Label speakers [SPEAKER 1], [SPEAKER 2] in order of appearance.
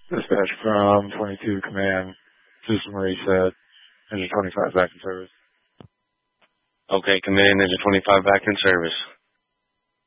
[SPEAKER 1] Dispatch from 22 command. System reset. Engine 25 back in service.
[SPEAKER 2] Okay, command, engine 25 back in service.